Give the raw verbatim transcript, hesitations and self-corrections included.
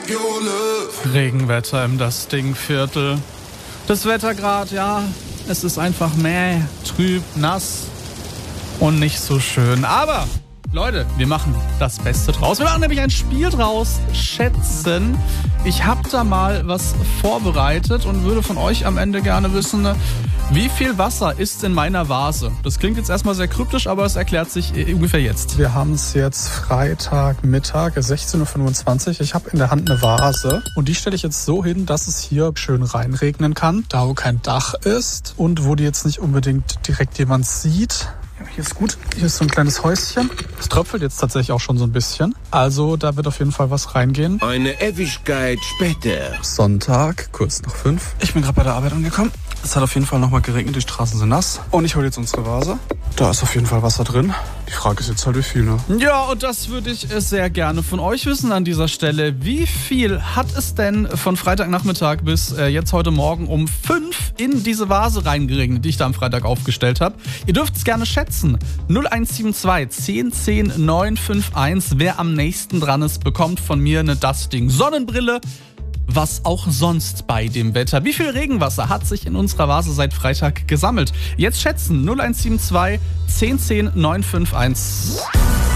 Regenwetter im Das Ding-Viertel. Das Wetter gerade, ja, es ist einfach mäh, trüb, nass und nicht so schön. Aber, Leute, wir machen das Beste draus. Wir machen nämlich ein Spiel draus, Schätzen. Ich habe da mal was vorbereitet und würde von euch am Ende gerne wissen, wie viel Wasser ist in meiner Vase? Das klingt jetzt erstmal sehr kryptisch, aber es erklärt sich ungefähr jetzt. Wir haben es jetzt Freitagmittag, sechzehn Uhr fünfundzwanzig. Ich habe in der Hand eine Vase und die stelle ich jetzt so hin, dass es hier schön reinregnen kann, da wo kein Dach ist und wo die jetzt nicht unbedingt direkt jemand sieht. Ja, hier ist gut. Hier ist so ein kleines Häuschen. Es tröpfelt jetzt tatsächlich auch schon so ein bisschen. Also da wird auf jeden Fall was reingehen. Eine Ewigkeit später. Sonntag, kurz nach fünf. Ich bin gerade bei der Arbeit angekommen. Es hat auf jeden Fall nochmal geregnet, die Straßen sind nass. Und ich hole jetzt unsere Vase. Da ist auf jeden Fall Wasser drin. Die Frage ist jetzt halt, wie viel, ne? Ja, und das würde ich sehr gerne von euch wissen an dieser Stelle. Wie viel hat es denn von Freitagnachmittag bis äh, jetzt heute Morgen um fünf in diese Vase reingeregnet, die ich da am Freitag aufgestellt habe? Ihr dürft es gerne schätzen. null eins sieben zwei, zehn zehn, neun fünf eins. Wer am nächsten dran ist, bekommt von mir eine Das Ding Sonnenbrille. Was auch sonst bei dem Wetter. Wie viel Regenwasser hat sich in unserer Vase seit Freitag gesammelt? Jetzt schätzen null eins sieben zwei, zehn zehn, neun fünf eins.